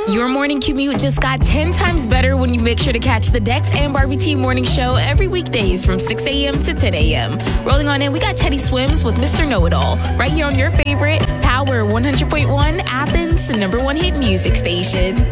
Your morning commute just got 10 times better when you make sure to catch the Dex and Barbie T morning show every weekdays from 6 a.m. to 10 a.m. Rolling on in, we got Teddy Swims with Mr. Know-It-All right here on your favorite Power 100.1 Athens #1 hit music station.